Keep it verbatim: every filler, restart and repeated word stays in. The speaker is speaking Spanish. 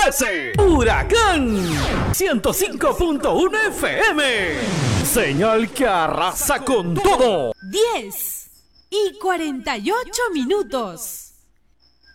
establece Huracán ciento cinco punto uno F M. Señal que arrasa con todo. diez y cuarenta y ocho minutos.